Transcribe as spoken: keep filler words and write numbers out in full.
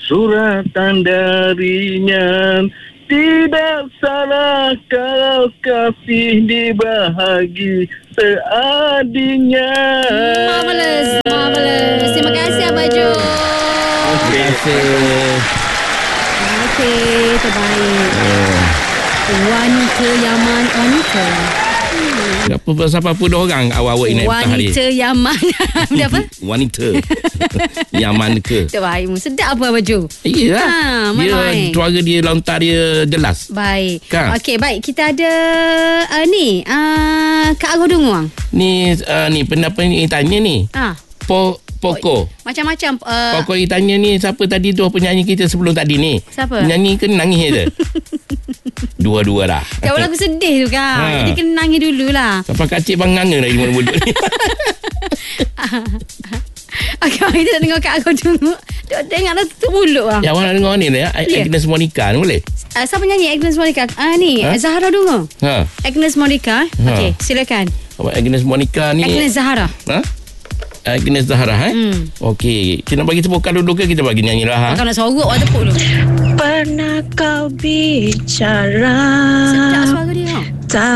suratan darinya. Tidak salah kalau kasih dibahagi seadilnya. Marvelous, marvelous. Terima kasih Abang Jo. Terima kasih. Okey, terbaik. Oh. Wanita Yaman, wanita. Apa siapa pun orang awak-awak ini hari. Wanita Yaman. Benda apa? Wanita. Yaman ke? Terbaik. Sedap apa Abang Jo? Iyalah. Ha, dia main-main. suara dia, lontar dia jelas. Baik. Kan? Okey, baik. Kita ada uh, ni, uh, Kak Agong Dunguang. Ni uh, ni pendapat ni tanya ni. Ah. Po Pokok. Macam-macam uh, Pokok yang tanya ni siapa tadi tu penyanyi kita sebelum tadi ni? Siapa? Nyanyi ke nangis je? Dua-dua lah. Jawab lagu sedih tu Kak. Ha. Jadi kena nangis dululah. Sampai kacik bang nganga lagi mulut ni. Okey, kita nak dengar Kak Agong Dunguang. Dia tengok dah tutup mulut lah. Yang awak nak dengar ni ya? Ya. Agnes Monica ni boleh? Uh, siapa nyanyi Agnes Monica? Ah uh, ni, Ha? Zahara Dunguang. Ha. Agnes Monica. Ha. Okey, silakan. Awak Agnes Monica ni. Agnes Zahara. Ha? Agnes Zahara eh? Hmm. Okey, kita nak bagi tepukan dulu ke kita bagi nyanyi lah ha? Kau nak sorok awak tepuk dulu. Pernah kau bicara Sedap suara dia.